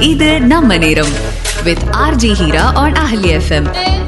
இது நம்ம நேரம் with RJ Hira on Ahli FM.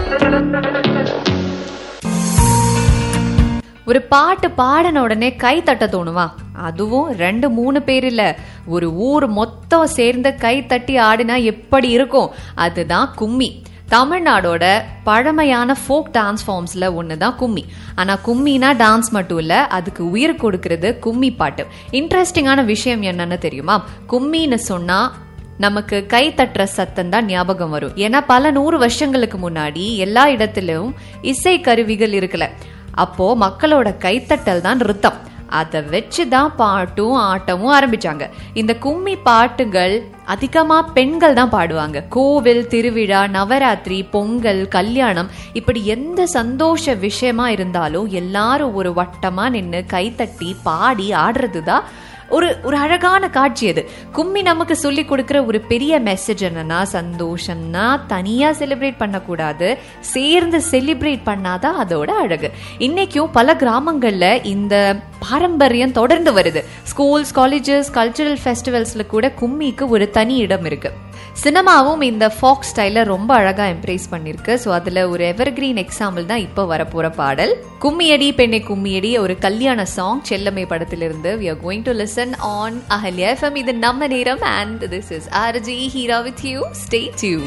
ஒரு பாட்டு பாடின உடனே கை தட்ட தோணுவா? அதுவும் 2-3 பேர் இல்ல, ஒரு ஊர் மொத்தம் சேர்ந்து கை தட்டி ஆடினா எப்படி இருக்கும்? அதுதான் கும்மி. தமிழ்நாடோட பழமையான ஃபோக் டான்ஸ் ஃபார்ம்ஸ்ல ஒண்ணுதான் கும்மி. ஆனா கும்மினா டான்ஸ் மட்டும் இல்ல, அதுக்கு உயிர் கொடுக்கறது கும்மி பாட்டு. இன்ட்ரெஸ்டிங்கான விஷயம் என்னன்னு தெரியுமா? கும்மின்னு சொன்னா நமக்கு கை தட்டுற சத்தம் தான் ஞாபகம் வரும். ஏன்னா பல 100 வருஷங்களுக்கு முன்னாடி எல்லா இடத்திலும் இசை கருவிகள் இருக்கல. அப்போ மக்களோட கைத்தட்டல் தான் ரித்தம். அதை வச்சுதான் பாட்டும் ஆட்டமும் ஆரம்பிச்சாங்க. இந்த கும்மி பாட்டுகள் அதிகமா பெண்கள் தான் பாடுவாங்க. கோவில் திருவிழா, நவராத்திரி, பொங்கல், கல்யாணம், இப்படி எந்த சந்தோஷ விஷயமா இருந்தாலும் எல்லாரும் ஒரு வட்டமா நின்று கைத்தட்டி பாடி ஆடுறதுதான் ஒரு அழகான காட்சி. அது கும்மி நமக்கு சொல்லி கொடுக்கிற ஒரு பெரிய மெசேஜ் என்னன்னா, சந்தோஷம்னா தனியா செலிப்ரேட் பண்ணக்கூடாது, சேர்ந்து செலிப்ரேட் பண்ணாதான் அதோட அழகு. இன்னைக்கும் பல கிராமங்கள்ல இந்த பாரம்பரியம் தொடர்ந்து வருது. ஸ்கூல்ஸ், காலேஜஸ், கல்ச்சரல் ஃபெஸ்டிவல்ஸ்ல கூட கும்மிக்கு ஒரு தனி இடம் இருக்கு. சினிமாவும் இந்த ஃபாக் ஸ்டைல ரொம்ப அழகா எம்ப்ரேஸ் பண்ணிருக்கு. ஸோ அதுல ஒரு எவர்கிரீன் எக்ஸாம்பிள் தான் இப்போ வரப்போற பாடல். கும்மியடி பெண்ணை கும்மியடி, ஒரு கல்யாண சாங், செல்லமை படத்திலிருந்து. We are going to listen on Ahli FM. இது நம்ம நேரம் and this is RJ Hira with you. Stay tuned.